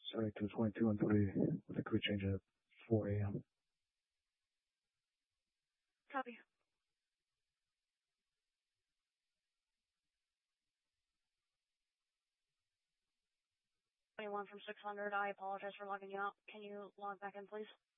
72, 22, and 3. I think we change it at 4 a.m. Copy. 21 from 600. I apologize for logging you out. Can you log back in, please?